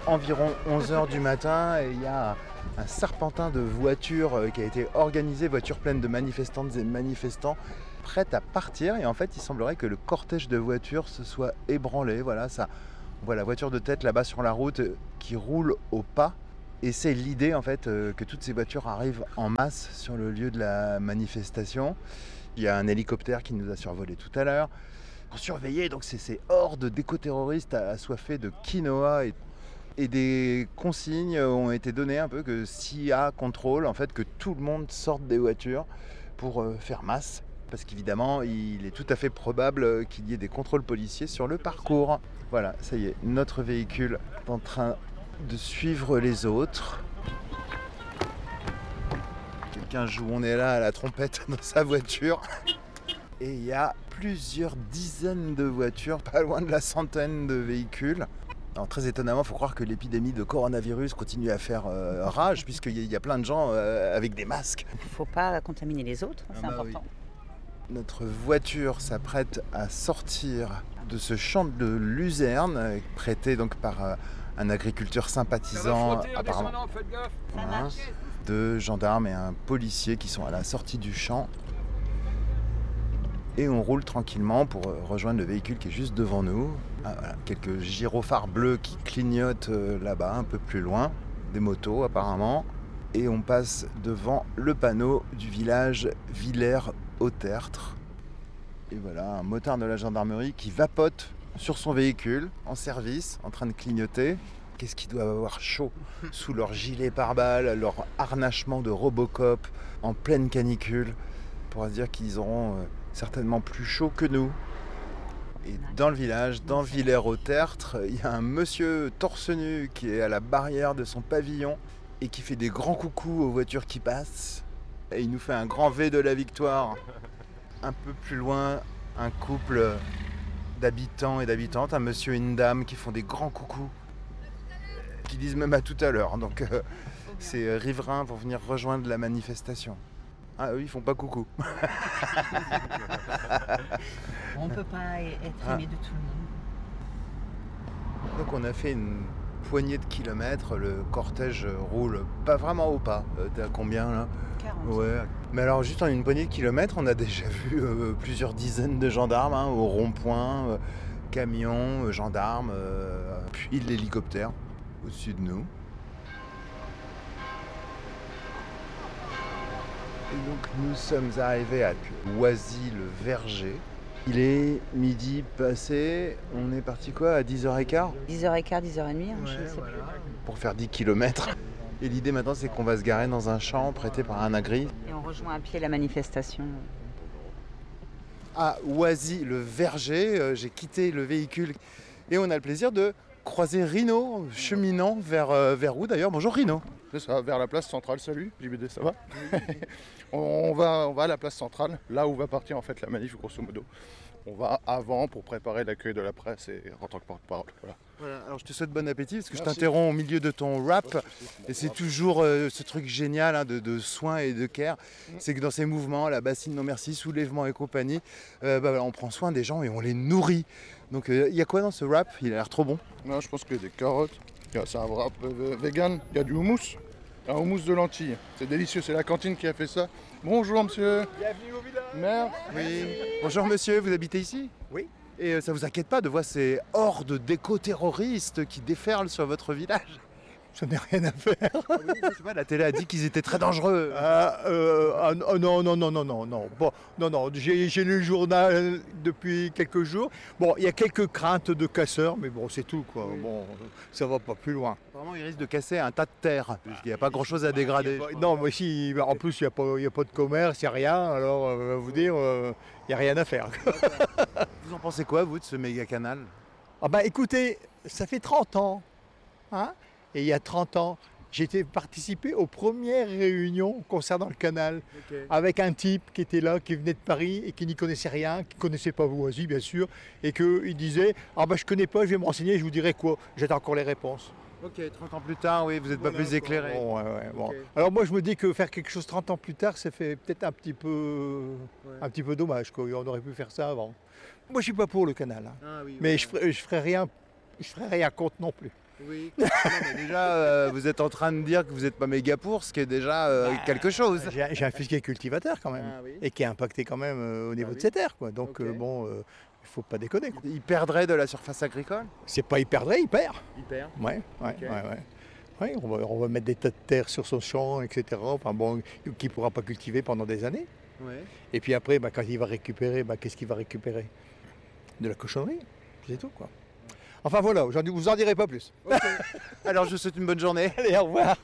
environ 11h du matin et il y a un serpentin de voitures qui a été organisé, voitures pleines de manifestantes et manifestants prêtes à partir. Et en fait, il semblerait que le cortège de voitures se soit ébranlé. Voilà, ça, on voit la voiture de tête là-bas sur la route qui roule au pas. Et c'est l'idée en fait que toutes ces voitures arrivent en masse sur le lieu de la manifestation. Il y a un hélicoptère qui nous a survolé tout à l'heure pour surveiller donc ces hordes d'éco-terroristes assoiffés de quinoa et des consignes ont été données un peu que s'il y a contrôle, en fait, que tout le monde sorte des voitures pour faire masse. Parce qu'évidemment, il est tout à fait probable qu'il y ait des contrôles policiers sur le parcours. Voilà, ça y est, notre véhicule est en train de suivre les autres. Quelqu'un joue On est là à la trompette dans sa voiture. Et il y a plusieurs dizaines de voitures, pas loin de la centaine de véhicules. Alors, très étonnamment, il faut croire que l'épidémie de coronavirus continue à faire rage, puisqu'il y a plein de gens avec des masques. Il ne faut pas contaminer les autres, c'est important. Oui. Notre voiture s'apprête à sortir de ce champ de luzerne, prêté donc par un agriculteur sympathisant, apparemment. Voilà, deux gendarmes et un policier qui sont à la sortie du champ. Et on roule tranquillement pour rejoindre le véhicule qui est juste devant nous. Ah, voilà, quelques gyrophares bleus qui clignotent là-bas, un peu plus loin. Des motos apparemment. Et on passe devant le panneau du village Villers-au-Tertre. Et voilà, un motard de la gendarmerie qui vapote sur son véhicule, en service, en train de clignoter. Qu'est-ce qu'ils doivent avoir chaud sous leur gilet pare-balles, leur harnachement de Robocop en pleine canicule. On pourra se dire qu'ils auront certainement plus chaud que nous. Et dans le village, dans Villers-au-Tertre, il y a un monsieur torse nu qui est à la barrière de son pavillon et qui fait des grands coucous aux voitures qui passent. Et il nous fait un grand V de la victoire. Un peu plus loin, un couple d'habitants et d'habitantes, un monsieur et une dame qui font des grands coucous, qui disent même à tout à l'heure. Donc ces riverains vont venir rejoindre la manifestation. Ah eux, ils font pas coucou. On ne peut pas être aimé de tout le monde. Donc on a fait une poignée de kilomètres, le cortège roule pas vraiment au pas. T'es à combien là ? 40. Ouais. Mais alors juste en une poignée de kilomètres, on a déjà vu plusieurs dizaines de gendarmes au rond-point, camions, gendarmes, puis l'hélicoptère au-dessus de nous. Et donc nous sommes arrivés à Oisy-le-Verger. Il est midi passé, on est parti quoi à 10h15 10h15, 10h30, je sais plus. Pour faire 10 km. Et l'idée maintenant c'est qu'on va se garer dans un champ prêté par un agri. Et on rejoint à pied la manifestation. À Oisy-le-Verger, j'ai quitté le véhicule et on a le plaisir de croiser Rino, cheminant vers où d'ailleurs ? Bonjour Rino. C'est ça, vers la place centrale, salut, JBD, ça va ? on va à la place centrale, là où va partir en fait la manif grosso modo. On va avant pour préparer l'accueil de la presse et en tant que porte-parole. Voilà, alors je te souhaite bon appétit parce que Merci. je t'interromps au milieu de ton rap et c'est toujours ce truc génial de soins et de care. C'est que dans ces mouvements, la bassine non merci, soulèvement et compagnie, on prend soin des gens et on les nourrit. Donc il y a quoi dans ce rap ? Il a l'air trop bon. Là, je pense qu'il y a des carottes, c'est un wrap vegan, il y a du houmous. Un houmous de lentilles, c'est délicieux, c'est la cantine qui a fait ça. Bonjour monsieur. Bienvenue au village. Merci. Oui. Bonjour monsieur, vous habitez ici ? Oui. Et ça vous inquiète pas de voir ces hordes d'éco-terroristes qui déferlent sur votre village ? Je n'ai rien à faire. Oui, je sais pas, la télé a dit qu'ils étaient très dangereux. Non. Bon, non. J'ai lu le journal depuis quelques jours. Bon, il y a quelques craintes de casseurs, mais bon, c'est tout, quoi. Bon, ça va pas plus loin. Vraiment, ils risquent de casser un tas de terre, puisqu'il n'y a pas grand-chose à dégrader. Non, mais si, en plus, il n'y a pas de commerce, il n'y a rien. Alors, vous dire, il n'y a rien à faire. Vous en pensez quoi, vous, de ce méga canal ? Ah bah écoutez, ça fait 30 ans, hein ? Et il y a 30 ans, j'ai participé aux premières réunions concernant le canal, avec un type qui était là, qui venait de Paris et qui n'y connaissait rien, qui ne connaissait pas Oisy bien sûr, et qu'il disait « Ah bah je ne connais pas, je vais me renseigner, je vous dirai quoi ». J'attends encore les réponses. Ok, 30 ans plus tard, oui, vous n'êtes pas plus éclairé. Bon, bon. Okay. Alors moi je me dis que faire quelque chose 30 ans plus tard, ça fait peut-être un petit peu dommage, quoi. On aurait pu faire ça avant. Moi je ne suis pas pour le canal, hein. Mais je ferai rien contre non plus. Oui. Non, mais déjà, vous êtes en train de dire que vous n'êtes pas méga pour, ce qui est déjà quelque chose. J'ai un fils qui est cultivateur quand même, Ah oui. et qui est impacté quand même au niveau oui. de ses terres, quoi. Donc Ok. il faut pas déconner, quoi. Il perdrait de la surface agricole? C'est pas il perdrait, il perd. Il perd. Ouais, Ok. Ouais, on va mettre des tas de terre sur son champ, etc. Enfin bon, qu'il ne pourra pas cultiver pendant des années. Ouais. Et puis après, quand il va récupérer, qu'est-ce qu'il va récupérer? De la cochonnerie, c'est tout, quoi. Enfin voilà, aujourd'hui, vous en direz pas plus. Alors je vous souhaite une bonne journée. Allez, au revoir.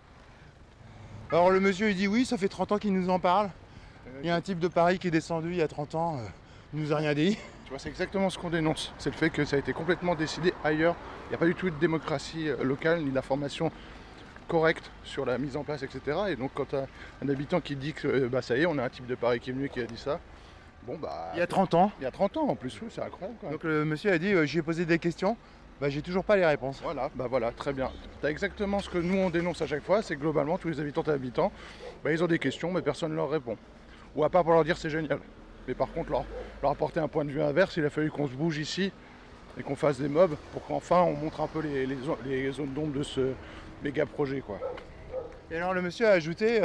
Alors le monsieur il dit oui, ça fait 30 ans qu'il nous en parle. Il y a un type de Paris qui est descendu il y a 30 ans, il nous a rien dit. Tu vois, c'est exactement ce qu'on dénonce. C'est le fait que ça a été complètement décidé ailleurs. Il n'y a pas du tout de démocratie locale, ni d'information correcte sur la mise en place, etc. Et donc quand tu as un habitant qui dit que ça y est, on a un type de Paris qui est venu et qui a dit ça, bon bah... Il y a 30 ans. Il y a 30 ans en plus, oui, c'est incroyable quand même. Donc le monsieur a dit j'y ai posé des questions, j'ai toujours pas les réponses. Voilà, très bien. Tu as exactement ce que nous on dénonce à chaque fois, c'est que globalement tous les habitantes et habitants, ils ont des questions mais personne ne leur répond. Ou à part pour leur dire c'est génial. Mais par contre leur apporter un point de vue inverse, il a fallu qu'on se bouge ici et qu'on fasse des mobs pour qu'enfin on montre un peu les zones d'ombre de ce méga projet, quoi. Et alors le monsieur a ajouté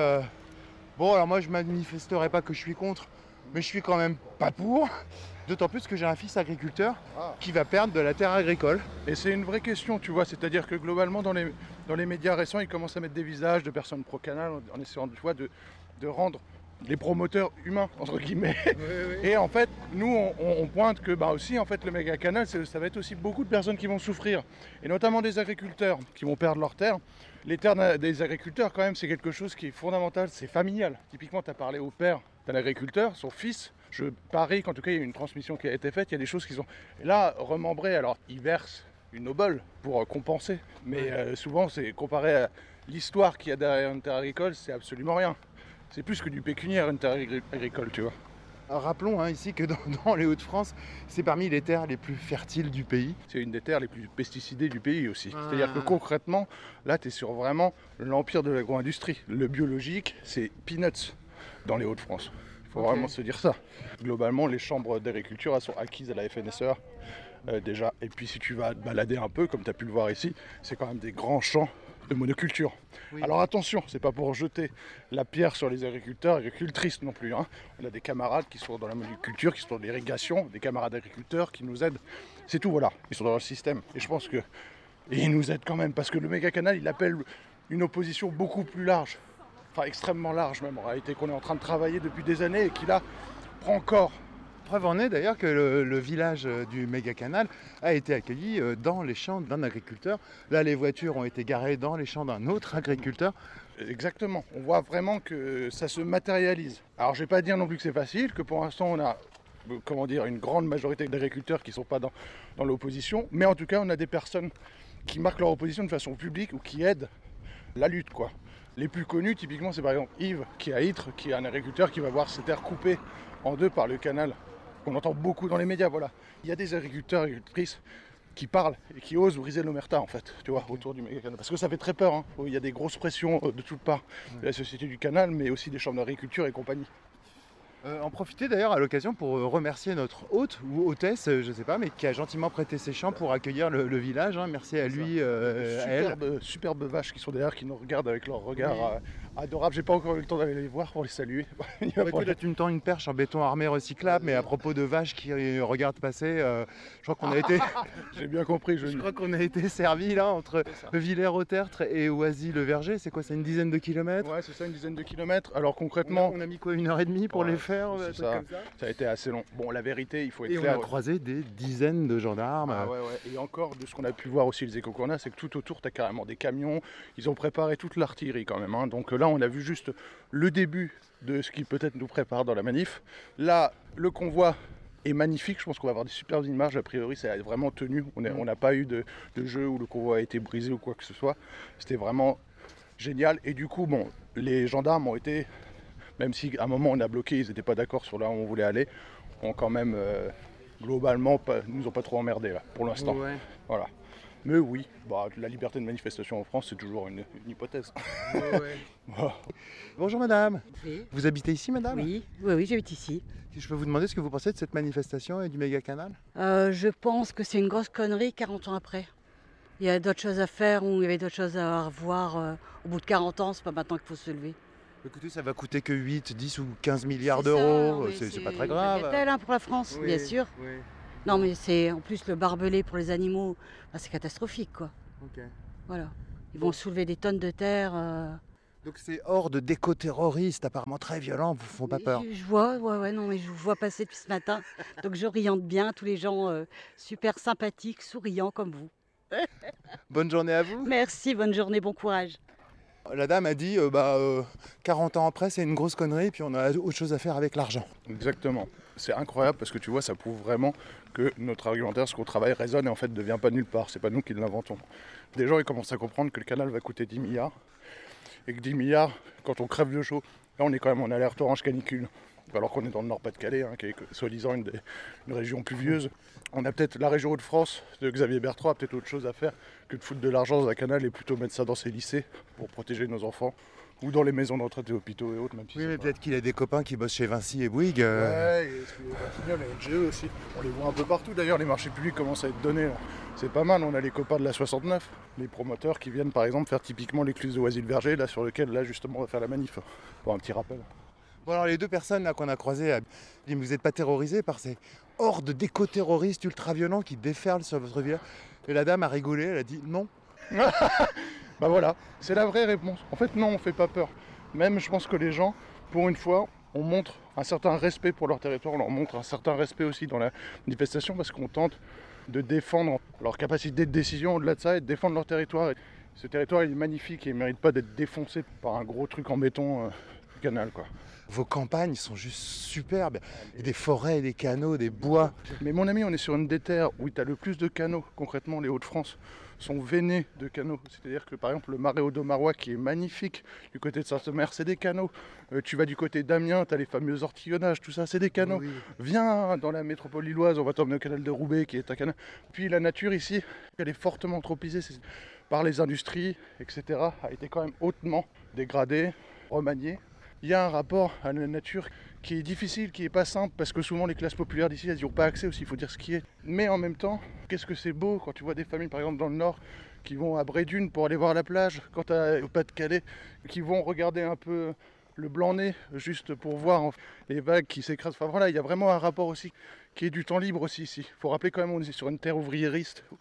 bon alors moi je manifesterai pas que je suis contre, mais je suis quand même pas pour. D'autant plus que j'ai un fils agriculteur qui va perdre de la terre agricole. Et c'est une vraie question, tu vois, c'est-à-dire que globalement dans les médias récents, ils commencent à mettre des visages de personnes pro-canal en essayant de rendre les promoteurs humains, entre guillemets. Oui. Et en fait, nous, on pointe que aussi, en fait, le méga canal, ça va être aussi beaucoup de personnes qui vont souffrir. Et notamment des agriculteurs qui vont perdre leurs terres. Les terres des agriculteurs, quand même, c'est quelque chose qui est fondamental, c'est familial. Typiquement, tu as parlé au père d'un agriculteur, son fils. Je parie qu'en tout cas, il y a une transmission qui a été faite, il y a des choses qui sont... Et là, remembré, alors, il verse une obole pour compenser. Mais souvent, c'est comparé à l'histoire qu'il y a derrière une terre agricole, c'est absolument rien. C'est plus que du pécuniaire, une terre agricole, tu vois. Alors, rappelons ici que dans les Hauts-de-France, c'est parmi les terres les plus fertiles du pays. C'est une des terres les plus pesticidées du pays aussi. C'est-à-dire que concrètement, là, tu es sur vraiment l'empire de l'agro-industrie. Le biologique, c'est peanuts dans les Hauts-de-France. Il faut vraiment se dire ça. Globalement, les chambres d'agriculture, elles sont acquises à la FNSEA déjà. Et puis si tu vas te balader un peu, comme tu as pu le voir ici, c'est quand même des grands champs de monoculture. Oui. Alors attention, c'est pas pour jeter la pierre sur les agriculteurs, agricultrices non plus. On a des camarades qui sont dans la monoculture, qui sont dans l'irrigation, des camarades agriculteurs qui nous aident. C'est tout, voilà. Ils sont dans le système. Et je pense que ils nous aident quand même, parce que le méga canal, il appelle une opposition beaucoup plus large, enfin extrêmement large même en réalité, qu'on est en train de travailler depuis des années et qui là prend corps. Preuve en est d'ailleurs que le village du méga canal a été accueilli dans les champs d'un agriculteur. Là, les voitures ont été garées dans les champs d'un autre agriculteur. Exactement, on voit vraiment que ça se matérialise. Alors je vais pas dire non plus que c'est facile, que pour l'instant on a une grande majorité d'agriculteurs qui ne sont pas dans l'opposition, mais en tout cas on a des personnes qui marquent leur opposition de façon publique ou qui aident la lutte, quoi. Les plus connus typiquement c'est par exemple Yves qui est à Ytre, qui est un agriculteur qui va voir ses terres coupées en deux par le canal, qu'on entend beaucoup dans les médias, voilà. Il y a des agriculteurs et agricultrices qui parlent et qui osent briser l'omerta en fait, tu vois, autour du méga canal. Parce que ça fait très peur, Il y a des grosses pressions de toutes parts de la société du canal, mais aussi des chambres d'agriculture et compagnie. En profiter d'ailleurs à l'occasion pour remercier notre hôte ou hôtesse, je ne sais pas, mais qui a gentiment prêté ses champs pour accueillir le village. Merci à lui, à elle. Superbes vaches qui sont derrière, qui nous regardent avec leur regard adorable. J'ai pas encore eu le temps d'aller les voir pour les saluer. Écoute, tu me tends une perche en béton armé recyclable, mais à propos de vaches qui regardent passer, je crois qu'on a été... J'ai bien compris. Je crois qu'on a été servi là entre Villers-au-Tertre et Oisy-le-Verger. C'est quoi, c'est une dizaine de kilomètres? Ouais, c'est ça, une dizaine de kilomètres. Alors concrètement... On a mis quoi, 1h30 pour les faire? Ça a été assez long. Bon, la vérité, il faut être clair. On a croisé des dizaines de gendarmes. Ah ouais. Et encore, de ce qu'on a pu voir aussi, les échos qu'on a, c'est que tout autour, tu as carrément des camions. Ils ont préparé toute l'artillerie quand même. Donc là, on a vu juste le début de ce qui peut-être nous prépare dans la manif. Là, le convoi est magnifique. Je pense qu'on va avoir des superbes images. A priori, ça a vraiment tenu. On n'a pas eu de jeu où le convoi a été brisé ou quoi que ce soit. C'était vraiment génial. Et du coup, bon, les gendarmes ont été... Même si à un moment on a bloqué, ils n'étaient pas d'accord sur là où on voulait aller, ont quand même globalement nous ont pas trop emmerdés là pour l'instant. Ouais. Voilà. Mais oui, la liberté de manifestation en France c'est toujours une hypothèse. Ouais. Bonjour madame. Oui. Vous habitez ici madame? Oui, j'habite ici. Je peux vous demander ce que vous pensez de cette manifestation et du méga canal? Je pense que c'est une grosse connerie 40 ans après. Il y a d'autres choses à faire, ou il y avait d'autres choses à revoir. Au bout de 40 ans, c'est pas maintenant qu'il faut se lever. Écoutez, ça va coûter que 8, 10 ou 15 milliards C'est ça, non, d'euros. mais C'est pas très une grave. bagatelle, pour la France, Oui, bien sûr. oui. Non, mais c'est en plus le barbelé pour les animaux, c'est catastrophique, quoi. Ok. Voilà. Ils vont soulever des tonnes de terre. Donc ces hordes d'éco-terroristes apparemment très violents vous font pas peur? Je vois, non, mais je vous vois passer depuis ce matin. Donc j'oriente bien tous les gens super sympathiques, souriants comme vous. Bonne journée à vous. Merci, bonne journée, bon courage. La dame a dit 40 ans après c'est une grosse connerie puis on a autre chose à faire avec l'argent. Exactement. C'est incroyable parce que tu vois, ça prouve vraiment que notre argumentaire, ce qu'on travaille, résonne et en fait ne vient pas de nulle part. C'est pas nous qui l'inventons. Des gens ils commencent à comprendre que le canal va coûter 10 milliards et que 10 milliards, quand on crève de chaud, là on est quand même en alerte orange canicule. Alors qu'on est dans le Nord-Pas-de-Calais, qui est soi-disant une région pluvieuse. On a peut-être la région Hauts-de-France de Xavier Bertrand a peut-être autre chose à faire que de foutre de l'argent dans un canal et plutôt mettre ça dans ses lycées pour protéger nos enfants. Ou dans les maisons de retraite et hôpitaux et autres. Même si Oui, mais pas... peut-être qu'il a des copains qui bossent chez Vinci et Bouygues. Ouais, et ce qui est Batignolles et NGE aussi. On les voit un peu partout d'ailleurs, les marchés publics commencent à être donnés. Là. C'est pas mal, on a les copains de la 69, les promoteurs qui viennent par exemple faire typiquement l'écluse de Oisy-le-Verger, là sur lequel là justement on va faire la manif. Pour un petit rappel. Bon alors les deux personnes là qu'on a croisées, vous n'êtes pas terrorisés par ces hordes d'éco-terroristes ultra-violents qui déferlent sur votre village? Et la dame a rigolé, elle a dit non. Bah voilà, c'est la vraie réponse. En fait non, on fait pas peur. Même je pense que les gens, pour une fois, on montre un certain respect pour leur territoire, on leur montre un certain respect aussi dans la manifestation parce qu'on tente de défendre leur capacité de décision au-delà de ça et de défendre leur territoire. Et ce territoire il est magnifique et il ne mérite pas d'être défoncé par un gros truc en béton canal quoi. Vos campagnes sont juste superbes. Il y a des forêts, des canaux, des bois. Mais mon ami, on est sur une des terres où tu as le plus de canaux. Concrètement, les Hauts-de-France sont veinés de canaux. C'est-à-dire que par exemple, le marais Audomarois qui est magnifique, du côté de Saint-Omer, c'est des canaux. Tu vas du côté d'Amiens, tu as les fameux ortillonnages, tout ça, c'est des canaux. Oui. Viens dans la métropole lilloise, on va t'emmener au canal de Roubaix qui est un canal. Puis la nature ici, elle est fortement anthropisée par les industries, etc. A été quand même hautement dégradée, remaniée. Il y a un rapport à la nature qui est difficile, qui n'est pas simple, parce que souvent les classes populaires d'ici, elles n'y ont pas accès aussi, il faut dire ce qui est. Mais en même temps, qu'est-ce que c'est beau quand tu vois des familles, par exemple dans le Nord, qui vont à Brédune pour aller voir la plage, quand tu au Pas-de-Calais, qui vont regarder un peu le Blanc-Nez, juste pour voir les vagues qui s'écrasent. Enfin voilà, il y a vraiment un rapport aussi qui est du temps libre aussi ici. Il faut rappeler quand même, on est sur une terre ouvrière,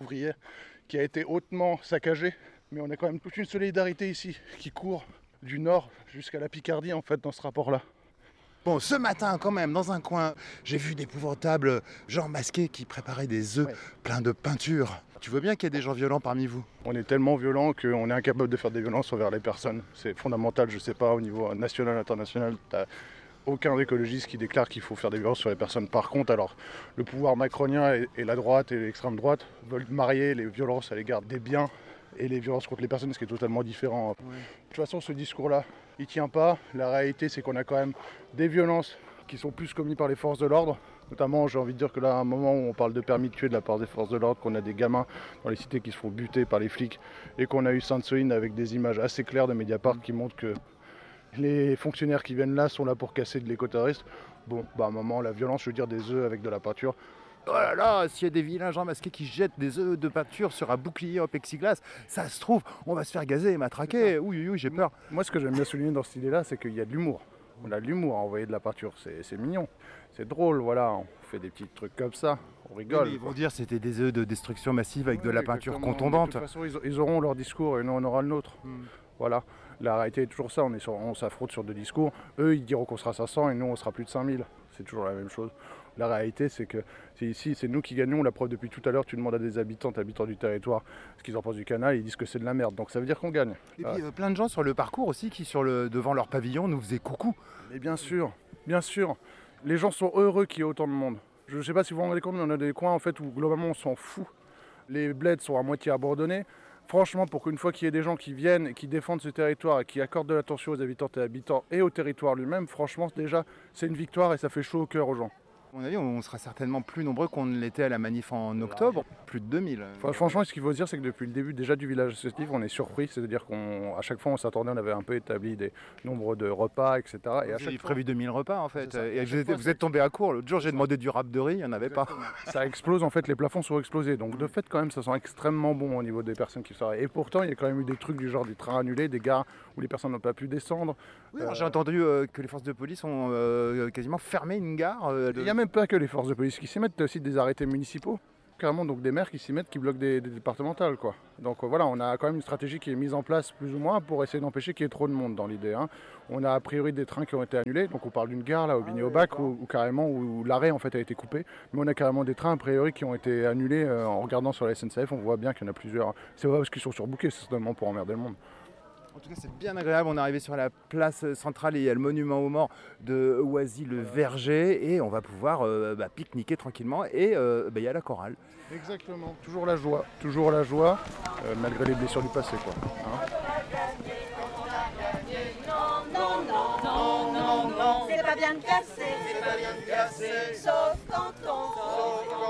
qui a été hautement saccagée, mais on a quand même toute une solidarité ici qui court du nord jusqu'à la Picardie en fait dans ce rapport-là. Bon, ce matin quand même, dans un coin, j'ai vu d'épouvantables gens masqués qui préparaient des œufs pleins de peinture. Tu vois bien qu'il y a des gens violents parmi vous? On est tellement violents qu'on est incapable de faire des violences envers les personnes. C'est fondamental, je sais pas, au niveau national, international, t'as aucun écologiste qui déclare qu'il faut faire des violences sur les personnes. Par contre, alors, le pouvoir macronien et la droite et l'extrême droite veulent marier les violences à l'égard des biens et les violences contre les personnes, ce qui est totalement différent. Ouais. De toute façon, ce discours-là, il tient pas. La réalité, c'est qu'on a quand même des violences qui sont plus commises par les forces de l'ordre. Notamment, j'ai envie de dire que là, à un moment où on parle de permis de tuer de la part des forces de l'ordre, qu'on a des gamins dans les cités qui se font buter par les flics, et qu'on a eu Sainte-Soline avec des images assez claires de Mediapart qui montrent que les fonctionnaires qui viennent là sont là pour casser de l'écoterroriste. Bon, à un moment, la violence, je veux dire des œufs avec de la peinture. Oh là là, s'il y a des vilains gens masqués qui jettent des œufs de peinture sur un bouclier en plexiglas, ça se trouve, on va se faire gazer et matraquer. Oui, j'ai peur. Moi, ce que j'aime bien souligner dans cette idée-là, c'est qu'il y a de l'humour. On a de l'humour à envoyer de la peinture, c'est mignon, c'est drôle, voilà, on fait des petits trucs comme ça, on rigole. Oui, ils vont dire que c'était des œufs de destruction massive avec de la peinture contondante. De toute façon, ils auront leur discours et nous, on aura le nôtre. Voilà, la réalité est toujours ça, on s'affronte sur deux discours. Eux, ils diront qu'on sera 500 et nous, on sera plus de 5000. C'est toujours la même chose. La réalité, c'est que c'est nous qui gagnons. La preuve, depuis tout à l'heure, tu demandes à des habitants du territoire ce qu'ils en pensent du canal, ils disent que c'est de la merde. Donc ça veut dire qu'on gagne. Et puis plein de gens sur le parcours aussi qui, devant leur pavillon, nous faisaient coucou. Mais bien sûr. Les gens sont heureux qu'il y ait autant de monde. Je ne sais pas si vous vous rendez compte, mais on a des coins en fait, où globalement on s'en fout. Les bleds sont à moitié abandonnés. Franchement, pour qu'une fois qu'il y ait des gens qui viennent et qui défendent ce territoire et qui accordent de l'attention aux habitantes et habitants et au territoire lui-même, franchement, déjà, c'est une victoire et ça fait chaud au cœur aux gens. À mon avis, on sera certainement plus nombreux qu'on ne l'était à la manif en octobre, plus de 2000. Franchement, ce qu'il faut se dire, c'est que depuis le début déjà du village associatif, on est surpris. C'est-à-dire qu'à chaque fois, on s'attendait, on avait un peu établi des nombres de repas, etc. Et à chaque fois, prévu 2000 repas en fait. Et vous êtes tombé à court. L'autre jour, j'ai demandé du râpe de riz, il n'y en avait pas. Ça explose, en fait, les plafonds sont explosés. Donc de fait, quand même, ça sent extrêmement bon au niveau des personnes qui travaillent. Et pourtant, il y a quand même eu des trucs du genre des trains annulés, des gares où les personnes n'ont pas pu descendre. Oui, j'ai entendu que les forces de police ont quasiment fermé une gare. Il n'y a même pas que les forces de police qui s'y mettent, aussi des arrêtés municipaux. Carrément, donc des maires qui s'y mettent, qui bloquent des départementales, quoi. Donc voilà, on a quand même une stratégie qui est mise en place plus ou moins pour essayer d'empêcher qu'il y ait trop de monde dans l'idée. Hein. On a a priori des trains qui ont été annulés, donc on parle d'une gare là au Bigny-au-Bac où carrément où l'arrêt en fait a été coupé, mais on a carrément des trains a priori qui ont été annulés. En regardant sur la SNCF, on voit bien qu'il y en a plusieurs. C'est vrai parce qu'ils sont surbookés, c'est seulement pour emmerder le monde. En tout cas, c'est bien agréable. On est arrivé sur la place centrale et il y a le monument aux morts de Oisy-le-Verger et on va pouvoir pique-niquer tranquillement et il y a la chorale. Exactement, toujours la joie, malgré les blessures du passé, quoi. Hein. Non, c'est pas bien de casser, sauf quand on